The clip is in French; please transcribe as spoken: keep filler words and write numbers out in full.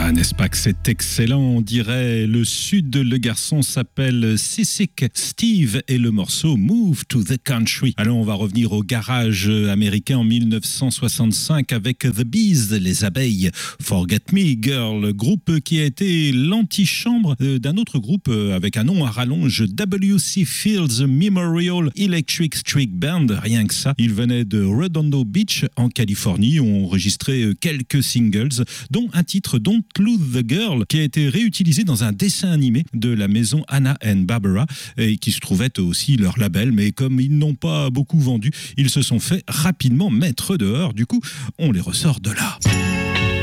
Ah, n'est-ce pas que c'est excellent? On dirait le sud. Le garçon s'appelle Sissik Steve et le morceau Move to the Country. Alors, on va revenir au garage américain en mille neuf cent soixante-cinq avec The Bees, les abeilles. Forget Me Girl, groupe qui a été l'antichambre d'un autre groupe avec un nom à rallonge, W C Fields Memorial Electric Street Band. Rien que ça. Ils venaient de Redondo Beach en Californie, ont enregistré quelques singles, dont un titre Don't Lose the Girl, qui a été réutilisé dans un dessin animé de la maison Hanna and Barbera, et qui se trouvait aussi leur label, mais comme ils n'ont pas beaucoup vendu, ils se sont fait rapidement mettre dehors. Du coup, on les ressort de là.